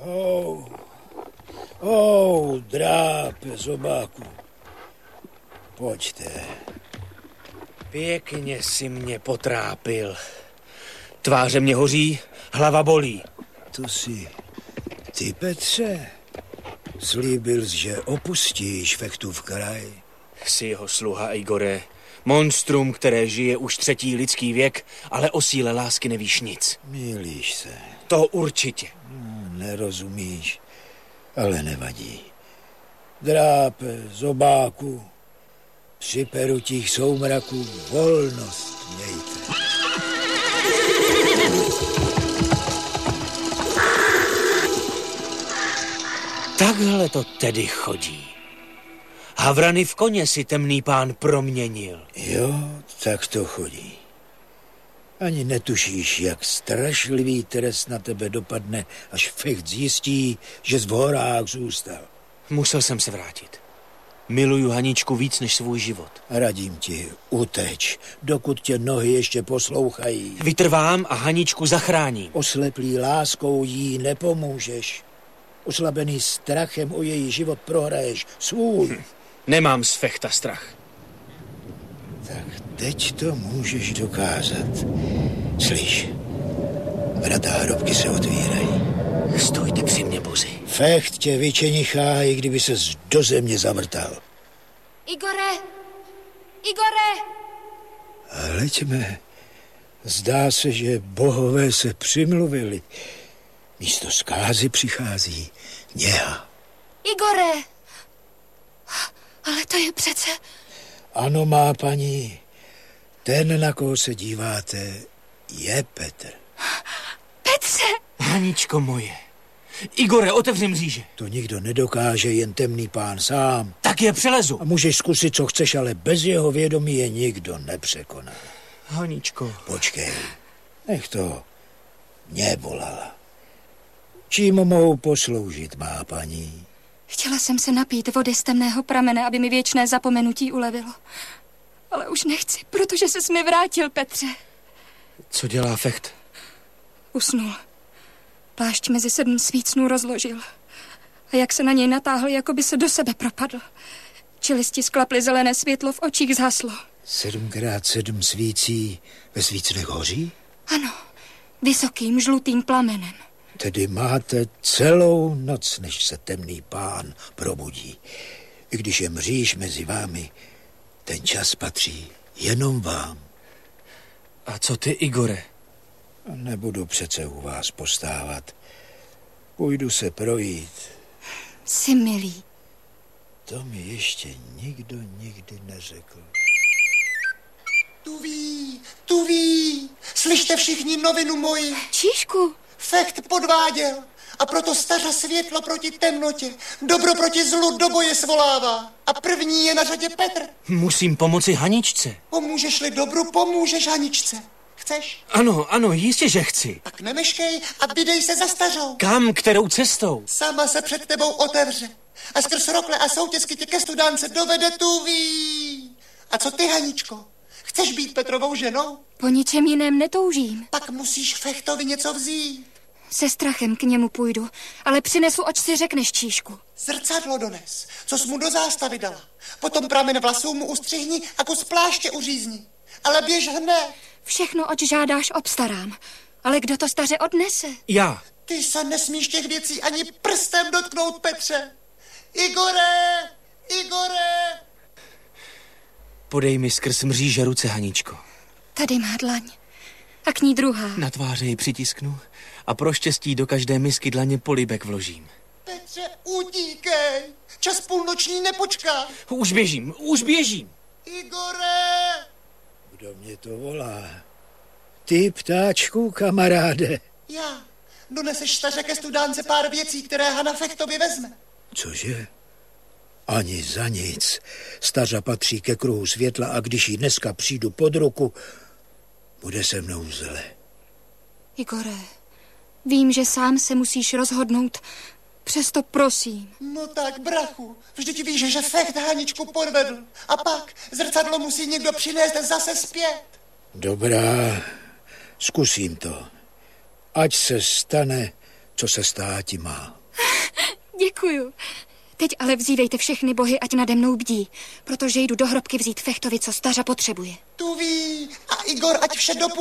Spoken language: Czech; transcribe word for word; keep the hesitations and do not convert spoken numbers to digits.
Oh, oh, drápe, zobáku. Pojďte. Pěkně si mě potrápil. Tváře mě hoří, hlava bolí. To si ty, Petře, slíbil jsi, že opustíš Fechtův kraj. Jsi jeho sluha, Igore. Monstrum, které žije už třetí lidský věk, ale o síle lásky nevíš nic. Mýlíš se. To určitě. No, nerozumíš, ale nevadí. Drápe, zobáku, při perutích soumraků volnost mějte. Takhle to tedy chodí. Havrany v koně si temný pán proměnil. Jo, tak to chodí. Ani netušíš, jak strašlivý trest na tebe dopadne, až Fecht zjistí, že jsi v horách zůstal. Musel jsem se vrátit. Miluju Haničku víc než svůj život. Radím ti, uteč, dokud tě nohy ještě poslouchají. Vytrvám a Haničku zachráním. Osleplý láskou jí nepomůžeš. Oslabený strachem o její život prohraješ svůj. Hm. Nemám z Fechta strach. Tak teď to můžeš dokázat. Slyš, vrata hrobky se otvírají. Stojte při mě, bozy. Fecht tě vyčenichá, i kdyby ses do země zavrtal. Igore! Igore! Hleďme, zdá se, že bohové se přimluvili. Místo zkázy přichází něha. Igore! Ale to je přece... Ano, má paní, ten, na koho se díváte, je Petr. Petře! Haničko moje. Igore, otevři mříže. To nikdo nedokáže, jen temný pán sám. Tak je přelezu. A můžeš zkusit, co chceš, ale bez jeho vědomí je nikdo nepřekoná. Haničko. Počkej, nech to mě volala. Čím mohu posloužit, má paní? Chtěla jsem se napít vody z temného pramene, aby mi věčné zapomenutí ulevilo. Ale už nechci, protože ses mi vrátil, Petře. Co dělá Fecht? Usnul. Plášť mezi sedm svícnů rozložil. A jak se na něj natáhl, jako by se do sebe propadl. Čelisti sklaply, zelené světlo v očích zhaslo. Sedmkrát sedm svící ve svícnech hoří? Ano, vysokým žlutým plamenem. Tedy máte celou noc, než se temný pán probudí. I když je mříž mezi vámi, ten čas patří jenom vám. A co ty, Igore? Nebudu přece u vás postávat. Půjdu se projít. Jsi milý. To mi ještě nikdo nikdy neřekl. Tu ví, tu ví. Slyšte všichni novinu moji. Číšku. Fecht podváděl a proto staře světlo proti temnotě, dobro proti zlu do boje svolává. A první je na řadě Petr. Musím pomoci Haničce. Pomůžeš-li dobru, pomůžeš Haničce. Chceš? Ano, ano, jistě, že chci. Tak nemeškej a vydej se za stařou. Kam, kterou cestou? Sama se před tebou otevře. A skrz rokle a soutězky tě ke studánce dovede tu ví. A co ty, Haničko? Chceš být Petrovou ženou? Po ničem jiném netoužím. Pak musíš Fechtovi něco vzít. Se strachem k němu půjdu, ale přinesu, oč si řekneš, Číšku. Zrcadlo dones, co jsi mu do zástavy dala. Potom pramen vlasů mu ustřihni a kus pláště uřízni. Ale běž hned. Všechno, oč žádáš, obstarám. Ale kdo to staře odnese? Já. Ty se nesmíš těch věcí ani prstem dotknout, Petře. Igore! Igore! Podej mi skrz mříže ruce, Haničko. Tady má dlaň. A k ní druhá. Na tváře ji přitisknu a pro štěstí do každé misky dlaně polibek vložím. Petře, utíkej! Čas půlnoční nepočká. Už běžím, už běžím. Igore! Kdo mě to volá? Ty, ptáčku, kamaráde. Já. Doneseš staře ke studánce pár věcí, které Hana Fechtovi vezme. Cože? Ani za nic. Stařa patří ke kruhu světla a když jí dneska přijdu pod ruku, bude se mnou zle. Igore, vím, že sám se musíš rozhodnout, přesto prosím. No tak, brachu, vždyť víš, že Fecht Haničku podvedl. A pak zrcadlo musí někdo přinést zase zpět. Dobrá, zkusím to. Ať se stane, co se státi má. Děkuju. Teď ale vzívejte všechny bohy, ať nade mnou bdí, protože jdu do hrobky vzít Fechtovi, co stařa potřebuje. Tu ví. A Igor, ať vše dopustí.